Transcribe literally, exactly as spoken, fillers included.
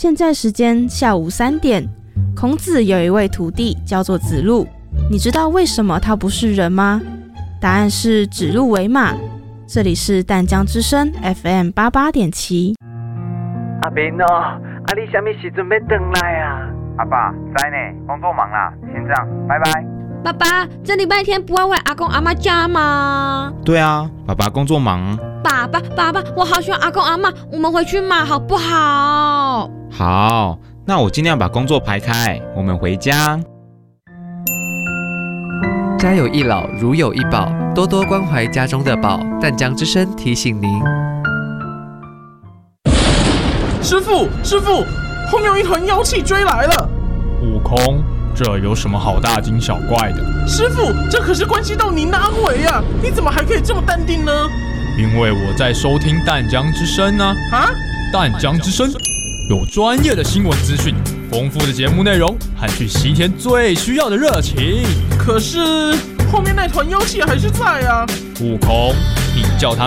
现在时间下午三点，孔子有一位徒弟叫做子路，你知道为什么他不是人吗？答案是指鹿为马。这里是淡江之声 F M 八八点七。 阿明哦，啊你什么时阵要回来啊？ 阿爸，在呢，工作忙啦，先这样，拜拜。 爸爸，这礼拜天不要回阿公阿妈家吗？ 对啊，爸爸工作忙。 爸爸，爸爸，我好喜欢阿公阿妈，我们回去嘛，好不好？ 好，那我尽量把工作排开，我们回家。 家有一老，如有一宝，多多关怀家中的宝。淡江之声提醒您。 师傅，师傅，后面有一团妖气追来了。 悟空，这有什么好大惊小怪的？ 师傅，这可是关系到您的安危啊！你怎么还可以这么淡定呢？ 因为我在收听淡江之声啊！ 啊， 淡江之声有专业的新闻资讯，丰富的节目内容和去西天最需要的热情。 可是后面那团妖气还是在啊！ 悟空，你叫他